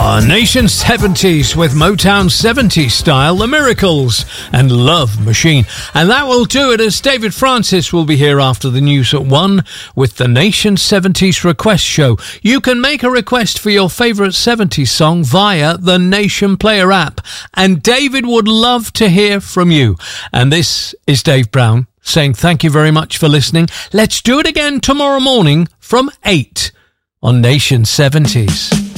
Nation 70s with Motown 70s style, The Miracles and Love Machine. And that will do it, as David Francis will be here after the news at 1 with the Nation 70s Request Show. You can make a request for your favourite 70s song via the Nation Player app. And David would love to hear from you. And this is Dave Brown saying thank you very much for listening. Let's do it again tomorrow morning from 8 on Nation 70s.